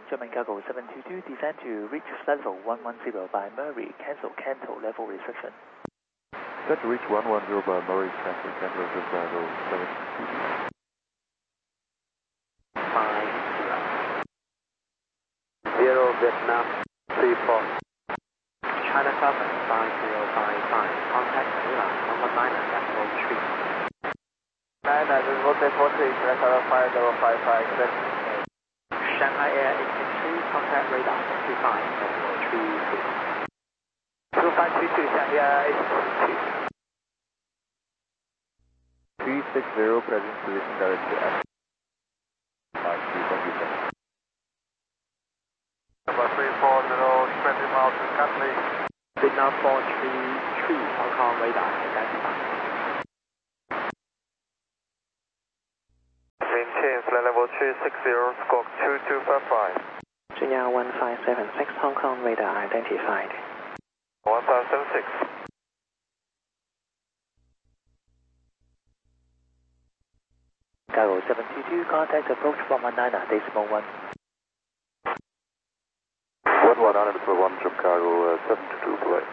German Cargo 722, descend to reach level 110 by Murray, cancel Canto level reception. Set to reach 110 by Murray, cancel Canto level Cargo 722. 0 Vietnam 34. China Southern 5055, contact Manila 119.3. 994 China Southern 5055, Shanghai Air 863, contact radar 25.33. 2522 Shanghai Air 863. 360, present position direct to F. 5327. Number 340, 20 miles to Catley. Vietnam 433, Hong Kong radar identified. Maintain flight level 360, squawk 2255. Junya 1576, Hong Kong radar identified. 1576. Cargo 722, contact approach 119.1. 1100 for 1 from Cargo 722, play.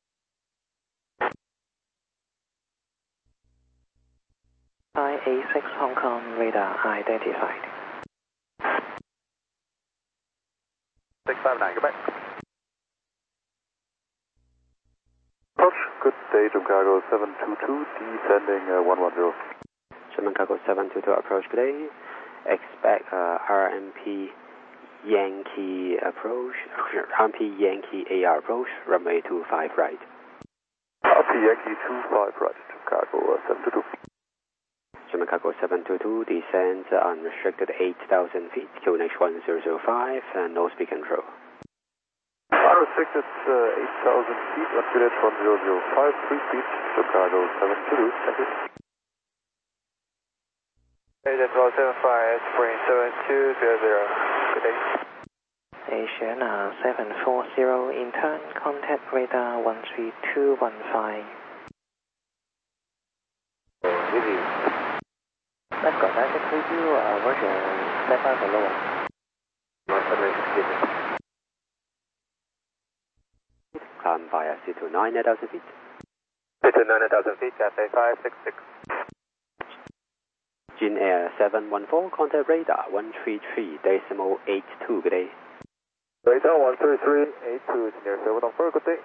IA6 Hong Kong radar identified. 659, goodbye. Approach, good day from Cargo 722, descending 110. German Cargo 722 approach, good day. Expect RMP Yankee approach, RMP Yankee AR approach, runway 25 right. RMP Yankee 25 right, Cargo 722. German Cargo 722 descends unrestricted 8,000 feet, QNH 1005 and no speed control. Unrestricted 8,000 feet, unfitted 1005, 3 feet from Cargo 722, thank you. Agent 1275, Spring 7200, good day. Asian 740, in turn, contact radar 13215. Easy. Mascot 9632, Roger, step out below. Climb via C29 9,000 feet. C29 9,000 feet, Cathay 566. Jin Air 714, contact radar 133.82, good day. Radar 133.82, near 714, good day.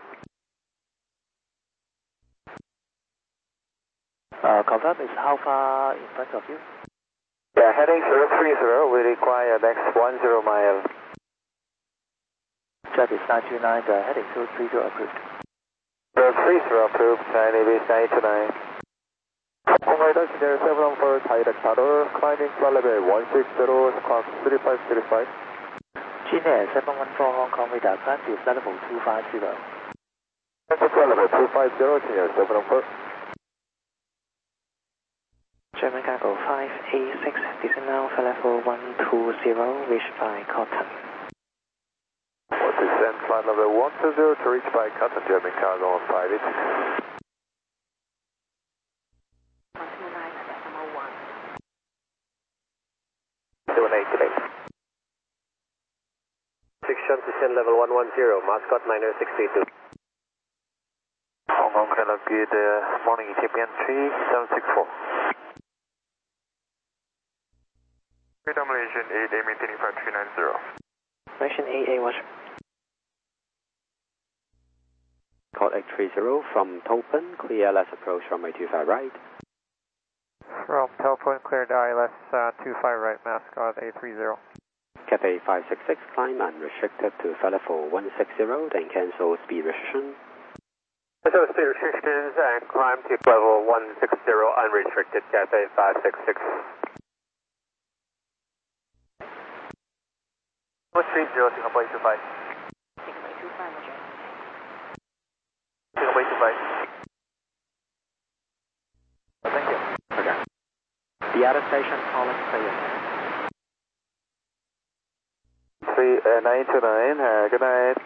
Confirm is how far in front of you? Yeah, heading 030, we require next 10 mile. Jet is 929, heading 030 approved. 030 approved, China base 929. Radar scenario 714, direct order, climbing flight level 160, squawk 3535. Jin Air 714, Hong Kong radar, climb to flight level 250. Flight level 250, scenario 714. German Cargo 586, descend now for level 120, reached by Cotton. Descend flight level 120 to reach by Cotton, German Cargo 586. 129.01. Today. 6 short descend level 110, Mascot 90632. Hong Kong Canada good morning, Ethiopian 3764. Radar Malaysian 8A maintaining 5390. Malaysian 8A watch. Call 830 from Topin, clear LS approach runway 25 right. From Telpon, cleared ILS 25 right, Mascot 830. Cathay 566, climb unrestricted to flight level 160, then cancel speed restriction. So speed restrictions and climb to level 160, unrestricted, Cathay 566. 30, Singapore 825. Singapore 825, roger. Singapore 825. Thank you. Okay. The other station calling clear. 929, good night.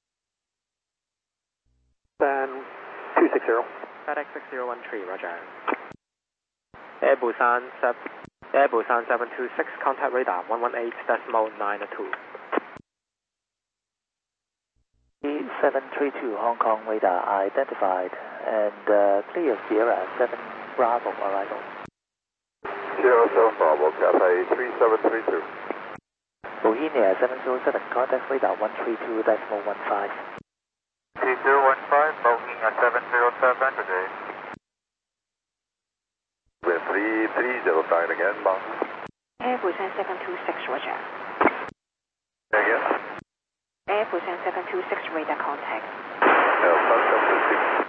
Then 260. FedEx 6013, roger. Air Busan 726, contact radar 118.92. 732 Hong Kong radar identified and clear Sierra 7 Bravo arrival. Sierra 7 Bravo, Cathay 3732. Bohemia 707 contact radar 132.15. 3215, Bohemia 707 today. We're 3309 again, bound. Air Busan 726, roger. Again? Air Busan 726 radar contact. Alpha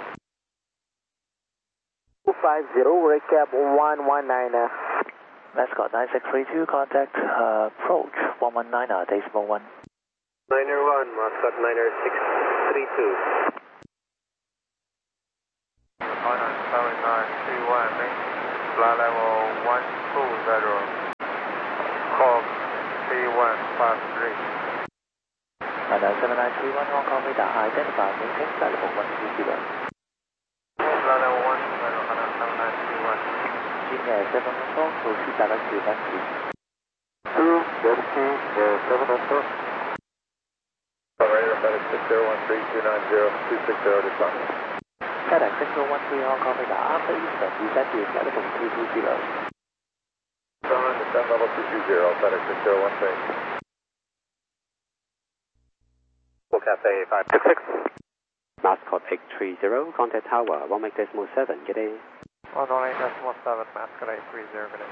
250, recap 119. Mascot 9632 contact approach 119 decimal 1. Niner 1, Mascot Niner 632. 197921, flight level 120, call 3153. 7931 Hong Kong radar identified, maintain flight level 120. Flight level 120, 7931. Gmail 714, proceed direct to Nancy. 2, Delta 714. Operator, FedEx 6013-290-260 to start. FedEx 6013 Hong Kong radar after Eastern, descend to flight level 220. Descend level 220, FedEx 6013. Cathay 566. Mascot 830, contact tower 1.7, good day. 118.7, Mascot 830, good day.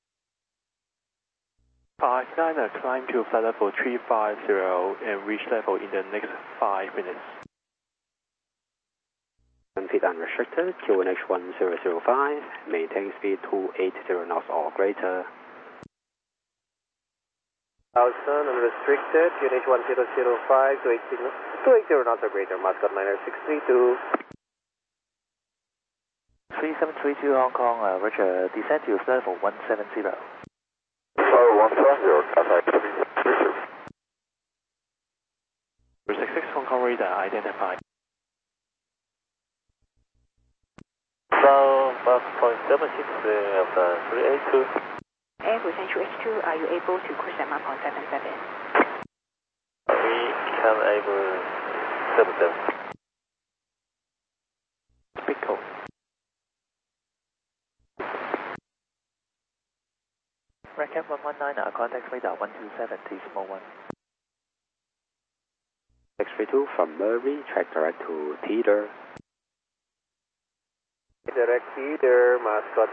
59er, climb to flight level 350 and reach level in the next 5 minutes. 7 feet unrestricted, QNH 1005, maintain speed 280 knots or greater. Houston, unrestricted, QNH 1005, 280 knots or greater, Mascot Niner 632. 3732 Hong Kong, roger, descend to flight level 170. 170, Cathay 3732. 366 Hong Kong radar identified. South Bus 0.76 of 382. Air Busan QH2, are you able to cruise at Mach 77? We can able 77. Speak code. Recap 119, contact radar 127, decimal 1. 632 from Murray, track direct to Teeter. Direct Teeter, Mascot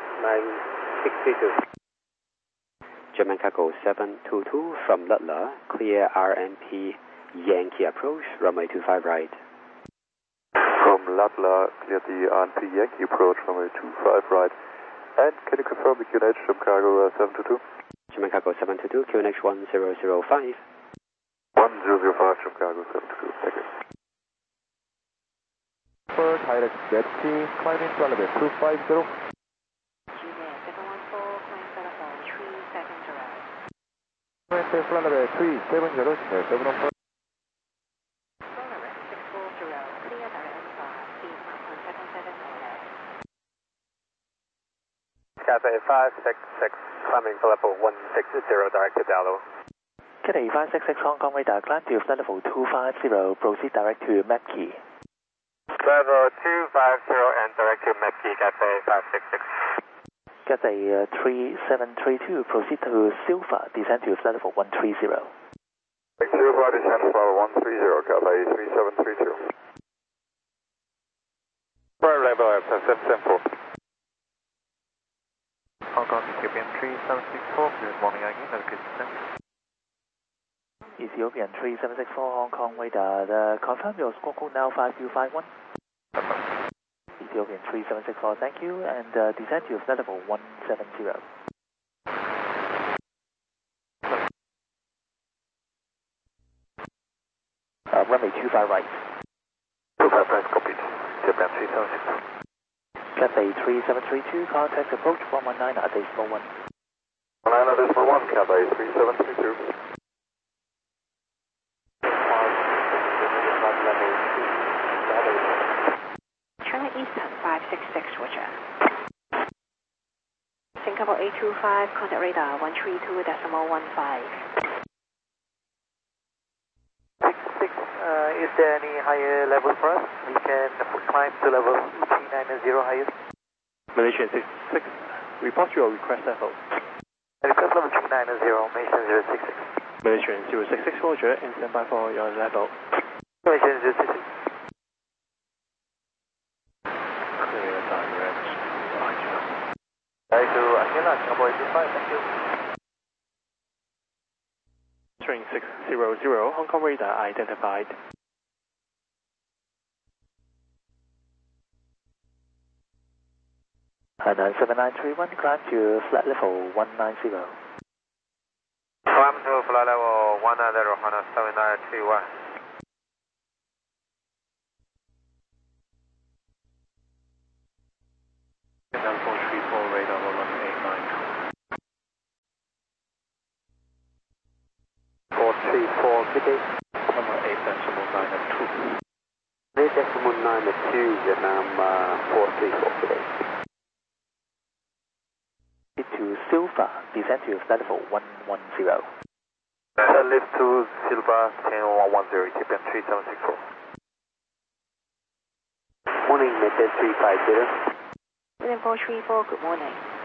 962. German Cargo 722 from Lutler, clear RMP Yankee approach, runway 25 right. From Lutler, clear the RMP Yankee approach, runway 25 right. And can you confirm the QNH from Cargo 722? German Cargo 722, QNH 1005. 1005 from Cargo 722, thank you. For direct jet climbing to elevator 250. Gmail 714, climb flight level 370. Maintain flight level 370, Gmail 714. Solar 640, clear direct alpha, speed Mach 177 or less. Cathay 566, climbing to level 160, direct to Dallo. Cathay 566 Hong Kong radar, climb to flight level 250, proceed direct to Mapkey. Level 250 and direct to Mapkey, Cathay 566. Cathay 3732, proceed to Silva, descend to flight level 130. Silva, descend to level 130, Cathay 3732. Prime level at 774. Hong Kong Ethiopian 3764, good morning again, have a good descent. Ethiopian 3764 Hong Kong radar, confirm your squawk code now 5251. Ethiopian 3764, thank you, and descend to flight level 170. Runway 25 right. 25 right, copied. Ethiopian 3764. Cathay 3732, contact approach 119 at decimal 1. 19 decimal 1, Cathay 3732. China Eastern 566, roger. Singapore 825, contact radar 132.15. 66 Is there any higher level for us? We can climb to level 390 highest. Malaysian 66, report your request level. Request level 390, Malaysian 066. Malaysian 066, Roger, and stand by for your level. Malaysian 066. Clear direct, Roger. Right to Angela, Cowboy 25, thank you. Train 600, Hong Kong radar identified. Hainan 7931, climb to flat level 190. Climb to flight level 190, Hainan 7931. Hainan 434, radar 1189. 434, good day. Number 8.9 8.9 Vietnam 434, good day. To Silva, descend to flat level 110. Lift to Silva 10110, Ethiopian 3764. Morning, Midday 350. Within 434, good morning.